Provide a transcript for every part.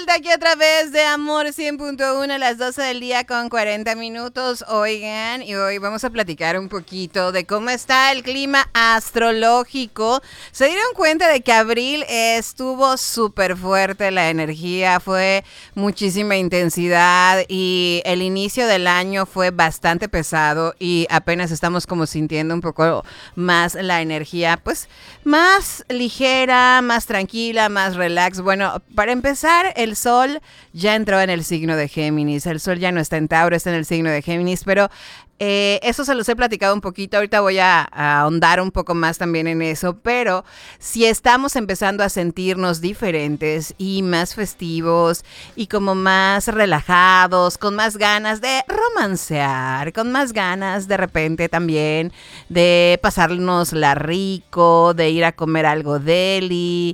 vuelta aquí otra vez de Amor 100.1 a las 12 del día con 40 minutos. Oigan, y hoy vamos a platicar un poquito de cómo está el clima astrológico. Se dieron cuenta de que abril estuvo súper fuerte, la energía fue muchísima intensidad y el inicio del año fue bastante pesado y apenas estamos como sintiendo un poco más la energía, pues más ligera, más tranquila, más relax. Bueno, para empezar, el sol ya entró en el signo de Géminis. El sol ya no está en Tauro, está en el signo de Géminis, pero eso se los he platicado un poquito. Ahorita voy a ahondar un poco más también en eso, pero si estamos empezando a sentirnos diferentes y más festivos y como más relajados, con más ganas de romancear, con más ganas de repente también de pasárnosla rico, de ir a comer algo deli,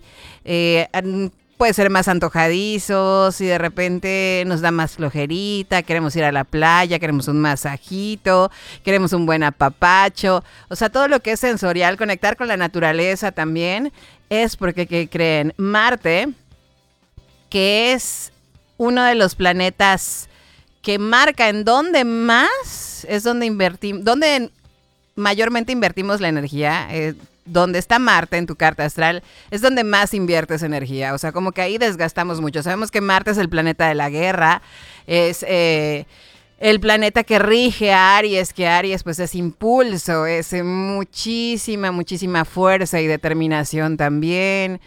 puede ser más antojadizo, si de repente nos da más flojerita, queremos ir a la playa, queremos un masajito, queremos un buen apapacho, o sea, todo lo que es sensorial, conectar con la naturaleza también, es porque, ¿qué creen? Marte, que es uno de los planetas que marca en dónde más es donde invertimos, donde mayormente invertimos la energía, donde está Marte en tu carta astral, es donde más inviertes energía. O sea, como que ahí desgastamos mucho. Sabemos que Marte es el planeta de la guerra, es el planeta que rige a Aries, que Aries pues es impulso, es muchísima fuerza y determinación también.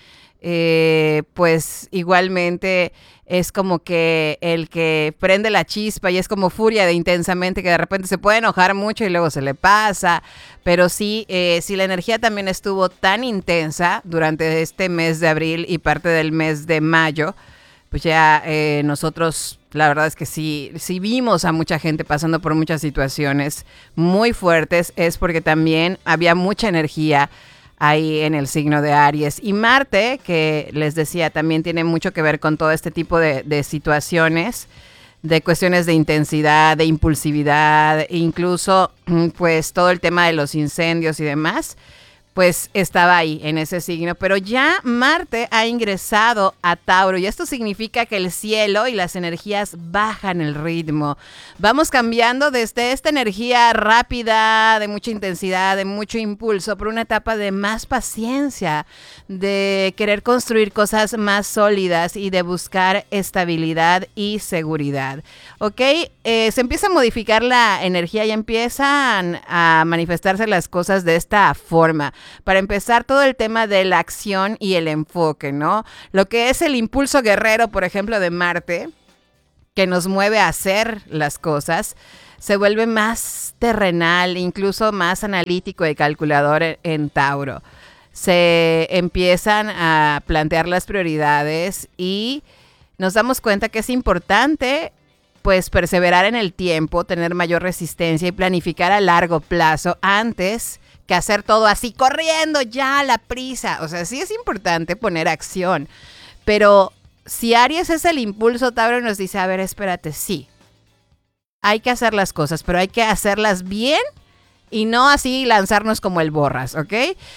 Pues igualmente es como que el que prende la chispa y es como furia de intensamente, que de repente se puede enojar mucho y luego se le pasa, pero sí, si la energía también estuvo tan intensa durante este mes de abril y parte del mes de mayo, pues ya nosotros la verdad es que sí vimos a mucha gente pasando por muchas situaciones muy fuertes, es porque también había mucha energía ahí en el signo de Aries. Y Marte, que les decía, también tiene mucho que ver con todo este tipo de situaciones, de cuestiones de intensidad, de impulsividad, incluso pues todo el tema de los incendios y demás, pues estaba ahí en ese signo. Pero ya Marte ha ingresado a Tauro y esto significa que el cielo y las energías bajan el ritmo. Vamos cambiando desde esta energía rápida, de mucha intensidad, de mucho impulso, por una etapa de más paciencia, de querer construir cosas más sólidas y de buscar estabilidad y seguridad. ¿Ok? Se empieza a modificar la energía y empiezan a manifestarse las cosas de esta forma. Para empezar, todo el tema de la acción y el enfoque, ¿no? Lo que es el impulso guerrero, por ejemplo, de Marte, que nos mueve a hacer las cosas, se vuelve más terrenal, incluso más analítico y calculador en Tauro. Se empiezan a plantear las prioridades y nos damos cuenta que es importante pues perseverar en el tiempo, tener mayor resistencia y planificar a largo plazo antes que hacer todo así, corriendo ya a la prisa. O sea, sí es importante poner acción, pero si Aries es el impulso, Tauro nos dice, a ver, espérate, sí, hay que hacer las cosas, pero hay que hacerlas bien y no así lanzarnos como el borras, ¿ok?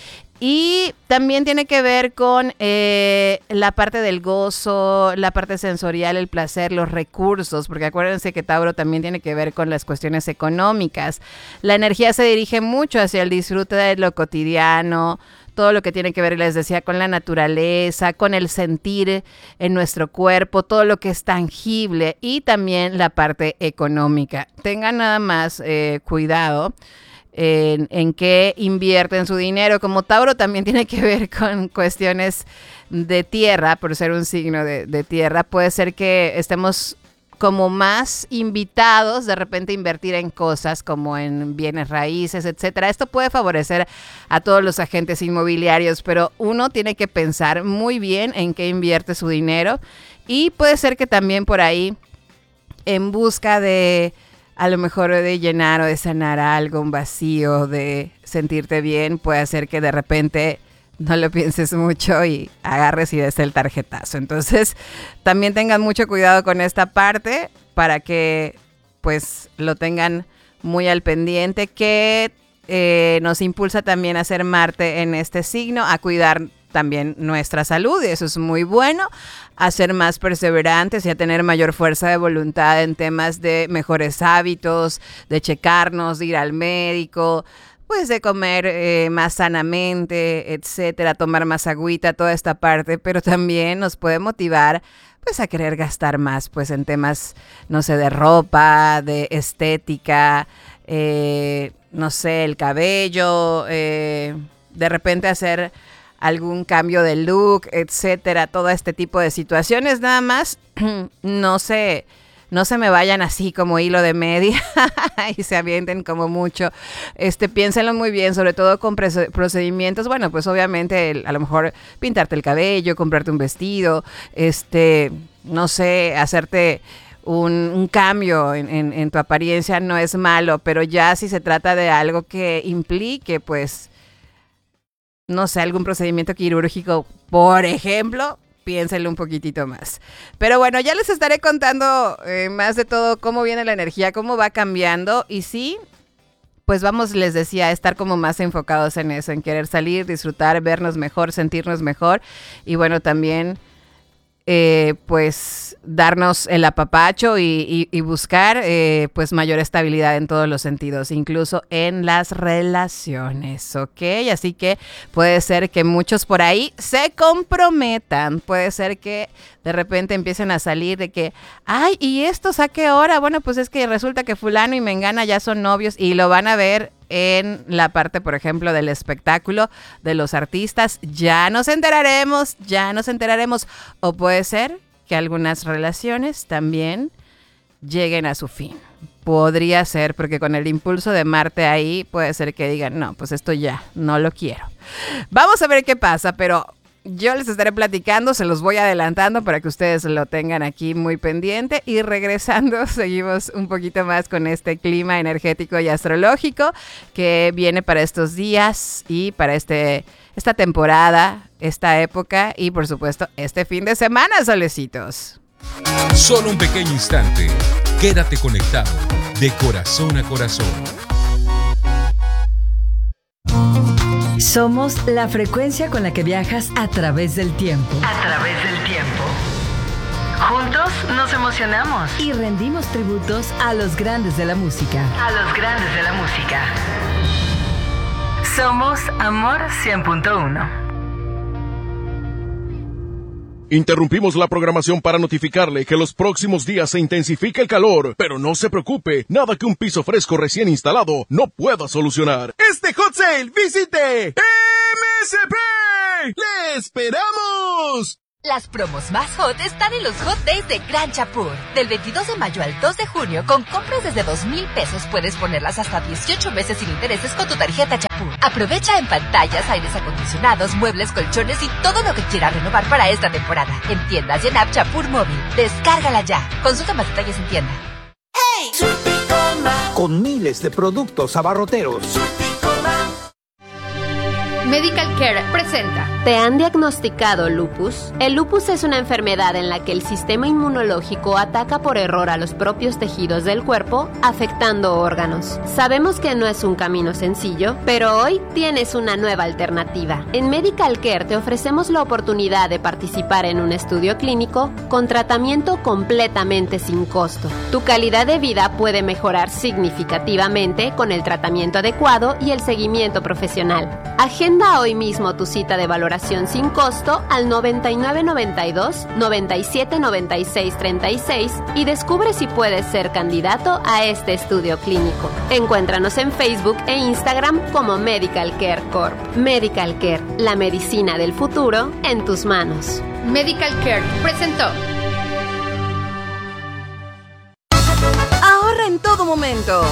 Y también tiene que ver con la parte del gozo, la parte sensorial, el placer, los recursos, porque acuérdense que Tauro también tiene que ver con las cuestiones económicas. La energía se dirige mucho hacia el disfrute de lo cotidiano, todo lo que tiene que ver, les decía, con la naturaleza, con el sentir en nuestro cuerpo, todo lo que es tangible y también la parte económica. Tengan nada más cuidado en qué invierten su dinero. Como Tauro también tiene que ver con cuestiones de tierra, por ser un signo de tierra, puede ser que estemos como más invitados de repente a invertir en cosas como en bienes raíces, etcétera. Esto puede favorecer a todos los agentes inmobiliarios, pero uno tiene que pensar muy bien en qué invierte su dinero y puede ser que también por ahí, en busca de a lo mejor de llenar o de sanar algo, un vacío, de sentirte bien, puede hacer que de repente no lo pienses mucho y agarres y des el tarjetazo. Entonces, también tengan mucho cuidado con esta parte para que pues lo tengan muy al pendiente, que nos impulsa también a ser Marte en este signo, a cuidar también nuestra salud, y eso es muy bueno, a ser más perseverantes y a tener mayor fuerza de voluntad en temas de mejores hábitos, de checarnos, de ir al médico, pues de comer más sanamente, etcétera, tomar más agüita, toda esta parte, pero también nos puede motivar pues a querer gastar más, pues en temas, no sé, de ropa, de estética, no sé, el cabello, de repente hacer algún cambio de look, etcétera, todo este tipo de situaciones. Nada más no se me vayan así como hilo de media y se avienten como mucho. Piénsenlo muy bien, sobre todo con procedimientos. Bueno, pues obviamente a lo mejor pintarte el cabello, comprarte un vestido, no sé, hacerte un cambio en tu apariencia no es malo, pero ya si se trata de algo que implique, pues, no sé, algún procedimiento quirúrgico, por ejemplo, piénsenlo un poquitito más. Pero bueno, ya les estaré contando más de todo, cómo viene la energía, cómo va cambiando. Y sí, pues vamos, les decía, a estar como más enfocados en eso, en querer salir, disfrutar, vernos mejor, sentirnos mejor. Y bueno, también pues darnos el apapacho y buscar pues mayor estabilidad en todos los sentidos, incluso en las relaciones, ¿ok? Así que puede ser que muchos por ahí se comprometan, puede ser que de repente empiecen a salir de que, ay, ¿y estos a qué hora? Bueno, pues es que resulta que fulano y mengana ya son novios y lo van a ver en la parte, por ejemplo, del espectáculo de los artistas. Ya nos enteraremos. O puede ser que algunas relaciones también lleguen a su fin. Podría ser, porque con el impulso de Marte ahí puede ser que digan, no, pues esto ya, no lo quiero. Vamos a ver qué pasa, pero yo les estaré platicando, se los voy adelantando para que ustedes lo tengan aquí muy pendiente. Y regresando, seguimos un poquito más con este clima energético y astrológico que viene para estos días y para esta temporada, esta época y por supuesto este fin de semana, solecitos. Solo un pequeño instante. Quédate conectado de corazón a corazón. Somos la frecuencia con la que viajas a través del tiempo. A través del tiempo. Juntos nos emocionamos. Y rendimos tributos a los grandes de la música. A los grandes de la música. Somos Amor 100.1. Interrumpimos la programación para notificarle que los próximos días se intensifica el calor, pero no se preocupe, nada que un piso fresco recién instalado no pueda solucionar. Este hot sale, visite MSP. ¡Le esperamos! Las promos más hot están en los Hot Days de Gran Chapur. Del 22 de mayo al 2 de junio, con compras desde 2,000 pesos puedes ponerlas hasta 18 meses sin intereses con tu tarjeta Chapur. Aprovecha en pantallas, aires acondicionados, muebles, colchones y todo lo que quieras renovar para esta temporada. En tiendas y en app Chapur Móvil. Descárgala ya. Consulta más detalles en tienda. ¡Hey! Con miles de productos abarroteros. Medical Care presenta. ¿Te han diagnosticado lupus? El lupus es una enfermedad en la que el sistema inmunológico ataca por error a los propios tejidos del cuerpo, afectando órganos. Sabemos que no es un camino sencillo, pero hoy tienes una nueva alternativa. En Medical Care te ofrecemos la oportunidad de participar en un estudio clínico con tratamiento completamente sin costo. Tu calidad de vida puede mejorar significativamente con el tratamiento adecuado y el seguimiento profesional. Agenda hoy mismo tu cita de valoración sin costo al 9992 9796 36 y descubre si puedes ser candidato a este estudio clínico. Encuéntranos en Facebook e Instagram como Medical Care Corp. Medical Care, la medicina del futuro en tus manos. Medical Care presentó. Ahorra en todo momento.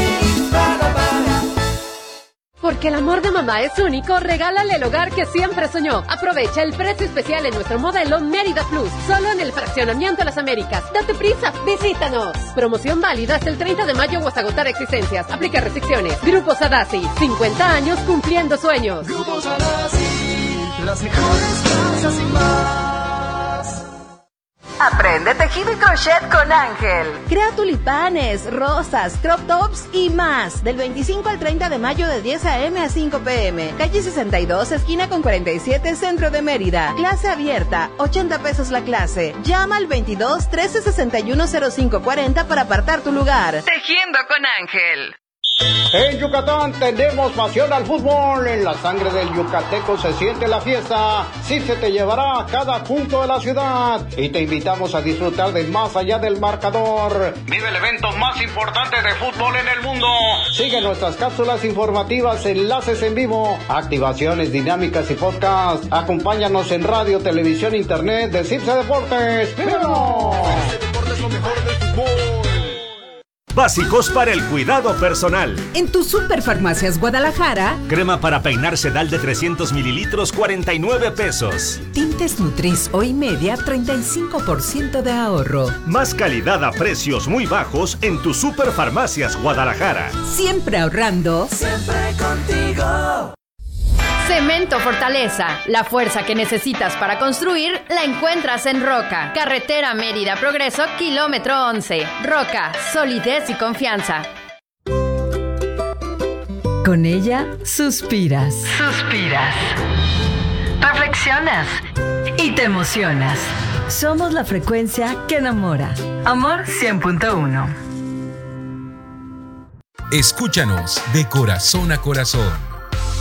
Porque el amor de mamá es único, regálale el hogar que siempre soñó. Aprovecha el precio especial en nuestro modelo Mérida Plus, solo en el Fraccionamiento Las Américas. ¡Date prisa! ¡Visítanos! Promoción válida hasta el 30 de mayo o hasta agotar existencias. Aplica restricciones. Grupo Sadasi, 50 años cumpliendo sueños. Grupo Sadasi, las mejores casas y más. Aprende tejido y crochet con Ángel. Crea tulipanes, rosas, crop tops y más. Del 25 al 30 de mayo de 10 a.m. a 5 p.m. Calle 62, esquina con 47, Centro de Mérida. Clase abierta, 80 pesos la clase. Llama al 22 13 61 05 40 para apartar tu lugar. Tejiendo con Ángel. En Yucatán tenemos pasión al fútbol. En la sangre del yucateco se siente la fiesta. Sí se te llevará a cada punto de la ciudad. Y te invitamos a disfrutar de más allá del marcador. Vive el evento más importante de fútbol en el mundo. Sigue nuestras cápsulas informativas, enlaces en vivo, activaciones dinámicas y podcast. Acompáñanos en radio, televisión, internet de Cipse Deportes. ¡Vívanos! Cipse Deportes, lo mejor del fútbol. Básicos para el cuidado personal. En tu Superfarmacias Guadalajara, crema para peinar Sedal de 300 mililitros, 49 pesos. Tintes Nutris Hoy Media, 35% de ahorro. Más calidad a precios muy bajos en tu Superfarmacias Guadalajara. Siempre ahorrando. Siempre contigo. Cemento Fortaleza. La fuerza que necesitas para construir la encuentras en Roca. Carretera Mérida Progreso, kilómetro 11. Roca, solidez y confianza. Con ella suspiras. Suspiras. Reflexionas. Y te emocionas. Somos la frecuencia que enamora. Amor 100.1. Escúchanos de corazón a corazón.